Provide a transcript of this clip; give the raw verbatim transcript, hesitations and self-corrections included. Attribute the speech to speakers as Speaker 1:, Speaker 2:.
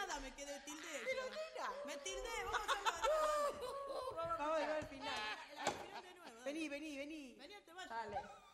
Speaker 1: nada, me quedé tilde.
Speaker 2: Pero nena.
Speaker 1: Me tildé, vamos a hacerlo de nuevo.
Speaker 2: Vamos a ver al final.
Speaker 1: Al final de nuevo.
Speaker 2: Vení, vení, vení.
Speaker 1: Vení, te vas.
Speaker 2: Dale.